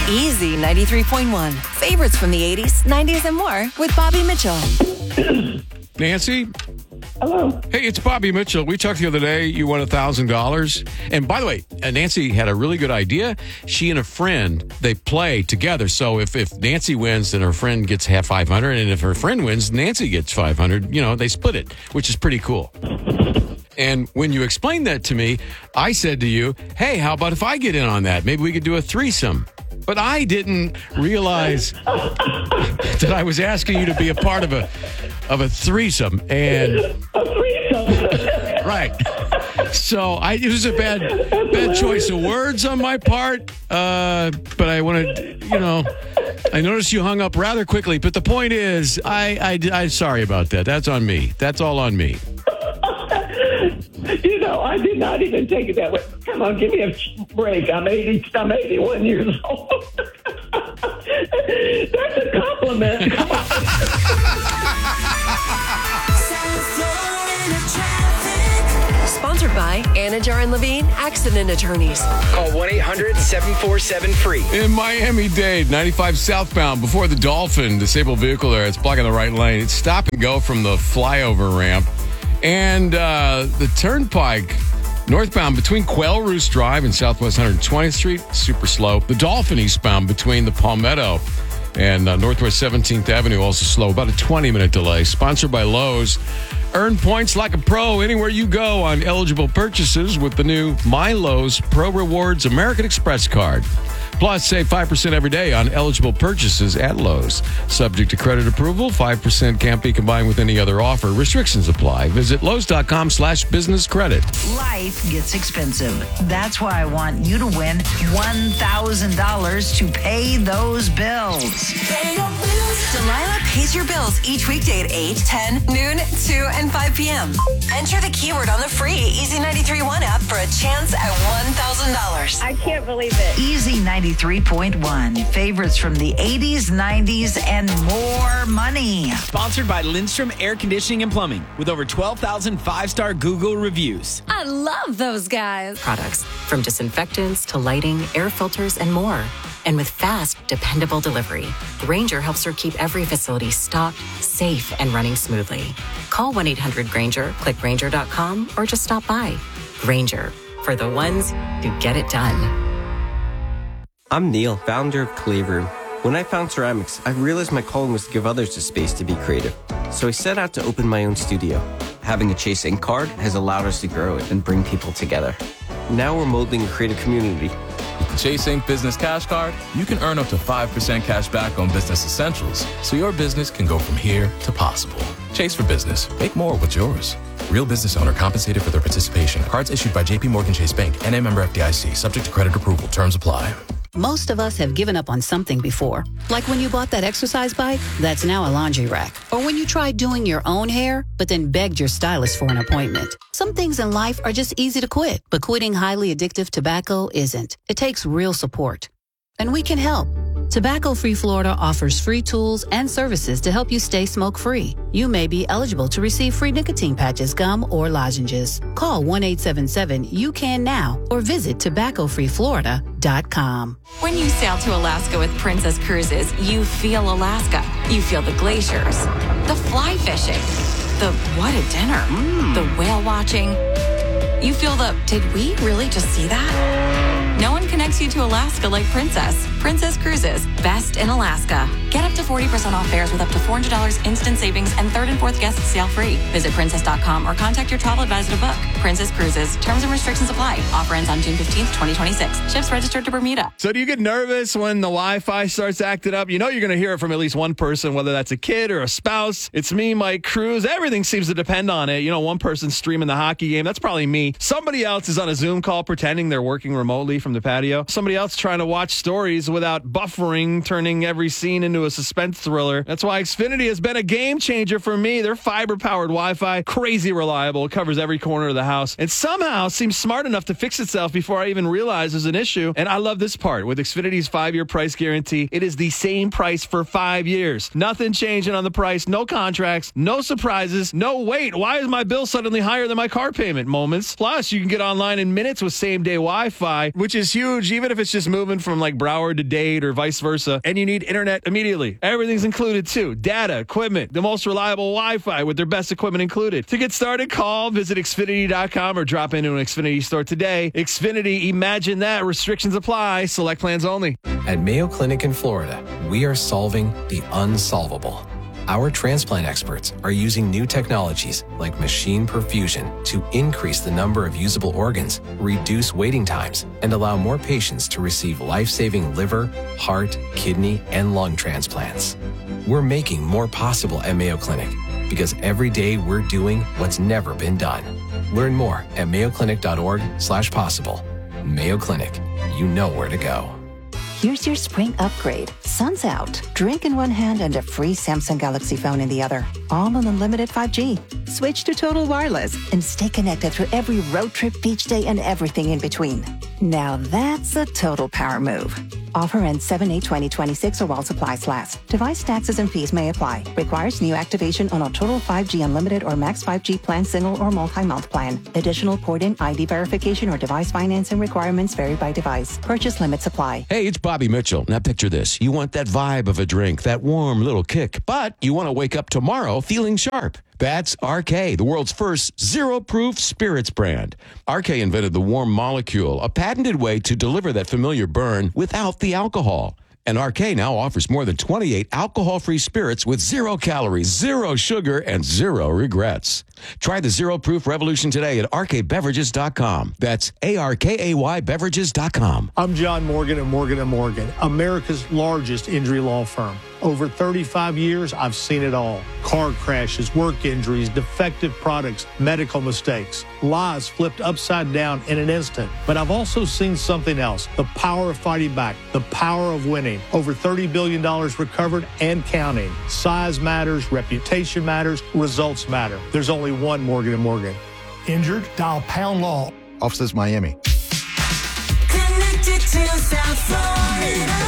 Easy 93.1. Favorites from the 80s, 90s, and more with Bobby Mitchell. Nancy? Hello. Hey, it's Bobby Mitchell. We talked the other day. You won $1,000. And by the way, Nancy had a really good idea. She and a friend, they play together. So if Nancy wins, then her friend gets half 500. And if her friend wins, Nancy gets 500. You know, they split it, which is pretty cool. And when you explained that to me, I said to you, hey, how about if I get in on that? Maybe we could do a threesome. But I didn't realize that I was asking you to be a part of a threesome. And A threesome. right. So it was a bad choice of words on my part. But I wanted, I noticed you hung up rather quickly. But the point is, I'm sorry about that. That's on me. That's all on me. I did not even take it that way. Come on, give me a break. I'm 81 years old. That's a compliment. Come on. Sponsored by Anajar and Levine Accident Attorneys. Call 1-800-747-FREE. In Miami-Dade, 95 southbound, before the Dolphin, disabled vehicle there. It's blocking the right lane. It's stop and go from the flyover ramp. And the Turnpike, northbound between Quail Roost Drive and Southwest 120th Street, super slow. The Dolphin eastbound between the Palmetto and Northwest 17th Avenue, also slow. About a 20-minute delay. Sponsored by Lowe's. Earn points like a pro anywhere you go on eligible purchases with the new My Lowe's Pro Rewards American Express card. Plus, save 5% every day on eligible purchases at Lowe's. Subject to credit approval, 5% can't be combined with any other offer. Restrictions apply. Visit Lowe's.com/business credit. Life gets expensive. That's why I want you to win $1,000 to pay those bills. Delilah pays your bills each weekday at 8, 10, noon, 2, and 5 p.m. Enter the keyword on the free Easy 93.1 app for a chance at $1,000. I can't believe it. Easy 93.1. Favorites from the 80s, 90s, and more money. Sponsored by Lindstrom Air Conditioning and Plumbing with over 12,000 five-star Google reviews. I love those guys. Products from disinfectants to lighting, air filters, and more. And with fast, dependable delivery, Grainger helps her keep every facility stocked, safe, and running smoothly. Call 1-800-GRAINGER, click Grainger.com, or just stop by. Grainger, for the ones who get it done. I'm Neil, founder of Clay Room. When I found ceramics, I realized my calling was to give others the space to be creative. So I set out to open my own studio. Having a Chase Ink card has allowed us to grow it and bring people together. Now we're molding a creative community. With the Chase Ink Business Cash Card, you can earn up to 5% cash back on business essentials, so your business can go from here to possible. Chase for business. Make more with yours. Real business owner compensated for their participation. Cards issued by J.P. Morgan Chase Bank, N.A. member FDIC, subject to credit approval. Terms apply. Most of us have given up on something before. Like when you bought that exercise bike, that's now a laundry rack. Or when you tried doing your own hair, but then begged your stylist for an appointment. Some things in life are just easy to quit, but quitting highly addictive tobacco isn't. It takes real support. And we can help. Tobacco Free Florida offers free tools and services to help you stay smoke-free. You may be eligible to receive free nicotine patches, gum, or lozenges. Call 1-877-YOU-CAN-NOW or visit tobaccofreeflorida.com. When you sail to Alaska with Princess Cruises, you feel Alaska. You feel the glaciers, the fly fishing, the what a dinner, the whale watching. You feel the, did we really just see that? No one connects you to Alaska like Princess. Princess Cruises, best in Alaska. Get up to 40% off fares with up to $400 instant savings and third and fourth guests sail free. Visit princess.com or contact your travel advisor to book. Princess Cruises. Terms and restrictions apply. Offer ends on June 15th, 2026. Ships registered to Bermuda. So do you get nervous when the Wi-Fi starts acting up? You know you're going to hear it from at least one person, whether that's a kid or a spouse. It's me, Mike Cruz. Everything seems to depend on it. You know, one person's streaming the hockey game. That's probably me. Somebody else is on a Zoom call pretending they're working remotely from the patio. Somebody else trying to watch stories without buffering, turning every scene into a suspense thriller. That's why Xfinity has been a game changer for me. Their fiber-powered Wi-Fi, crazy reliable. It covers every corner of the house. house and somehow seems smart enough to fix itself before I even realize there's an issue. And I love this part. With Xfinity's 5-year price guarantee, it is the same price for 5 years. Nothing changing on the price, no contracts, no surprises, no wait, why is my bill suddenly higher than my car payment moments. Plus, you can get online in minutes with same-day Wi-Fi, which is huge, even if it's just moving from like Broward to Dade or vice versa, and you need internet immediately. Everything's included too. Data, equipment, the most reliable Wi-Fi with their best equipment included. To get started, call, visit Xfinity.com or drop into an Xfinity store today. Xfinity, imagine that. Restrictions apply. Select plans only. At Mayo Clinic in Florida, we are solving the unsolvable. Our transplant experts are using new technologies like machine perfusion to increase the number of usable organs, reduce waiting times, and allow more patients to receive life-saving liver, heart, kidney, and lung transplants. We're making more possible at Mayo Clinic because every day we're doing what's never been done. Learn more at mayoclinic.org/possible. Mayo Clinic, you know where to go. Here's your spring upgrade. Sun's out. Drink in one hand and a free Samsung Galaxy phone in the other. All on unlimited 5G. Switch to Total Wireless and stay connected through every road trip, beach day, and everything in between. Now that's a total power move. Offer ends 7/8/2026 or while supplies last. Device taxes and fees may apply. Requires new activation on a Total 5G Unlimited or Max 5G plan, single or multi-month plan. Additional port-in, ID verification, or device financing requirements vary by device. Purchase limits apply. Hey, it's Bobby Mitchell. Now picture this. You want that vibe of a drink, that warm little kick, but you want to wake up tomorrow feeling sharp. That's RK, the world's first zero-proof spirits brand. RK invented the warm molecule, a patented way to deliver that familiar burn without the alcohol. And RK now offers more than 28 alcohol-free spirits with 0 calories, 0 sugar, and 0 regrets. Try the zero-proof revolution today at RKBeverages.com. That's ARKAY Beverages.com. I'm John Morgan of Morgan & Morgan, America's largest injury law firm. Over 35 years, I've seen it all. Car crashes, work injuries, defective products, medical mistakes, lives flipped upside down in an instant. But I've also seen something else, the power of fighting back, the power of winning. Over $30 billion recovered and counting. Size matters, reputation matters, results matter. There's only one Morgan & Morgan. Injured? Dial Pound Law. Offices Miami. Connected to South Florida.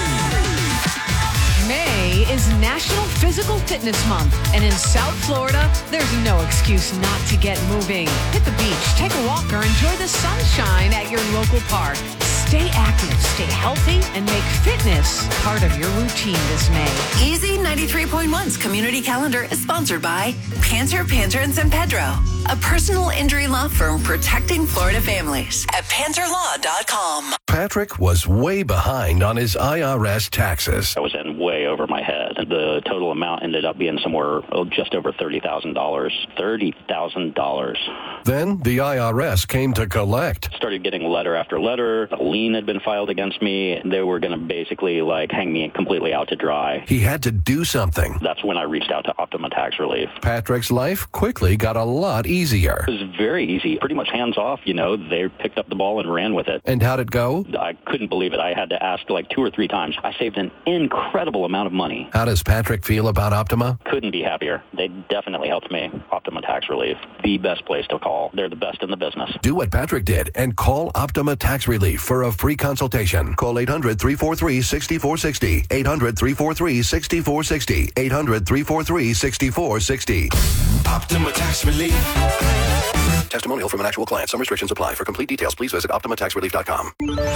May is National Physical Fitness Month, and in South Florida, there's no excuse not to get moving. Hit the beach, take a walk, or enjoy the sunshine at your local park. Stay active, stay healthy, and make fitness part of your routine this May. Easy 93.1's community calendar is sponsored by Panter and San Pedro, a personal injury law firm protecting Florida families at PanterLaw.com. Patrick was way behind on his IRS taxes. I was in way over my head. The total amount ended up being somewhere just over $30,000. $30,000. Then the IRS came to collect. Started getting letter after letter. A lien had been filed against me. They were going to basically hang me completely out to dry. He had to do something. That's when I reached out to Optima Tax Relief. Patrick's life quickly got a lot easier. It was very easy. Pretty much hands off, They picked up the ball and ran with it. And how'd it go? I couldn't believe it. I had to ask 2 or 3 times. I saved an incredible amount of money. How does Patrick feel about Optima? Couldn't be happier. They definitely helped me. Optima Tax Relief, the best place to call. They're the best in the business. Do what Patrick did and call Optima Tax Relief for a free consultation. Call 800-343-6460. 800-343-6460. 800-343-6460. Optima Tax Relief. Testimonial from an actual client. Some restrictions apply. For complete details, please visit OptimaTaxRelief.com.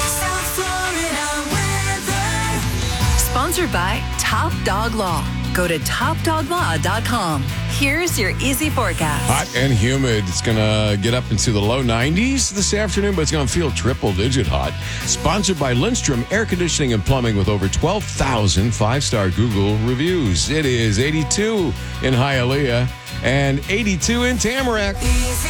Sponsored by Top Dog Law. Go to TopDogLaw.com. Here's your easy forecast. Hot and humid. It's going to get up into the low 90s this afternoon, but it's going to feel triple-digit hot. Sponsored by Lindstrom Air Conditioning and Plumbing with over 12,000 5-star Google reviews. It is 82 in Hialeah and 82 in Tamarack. Easy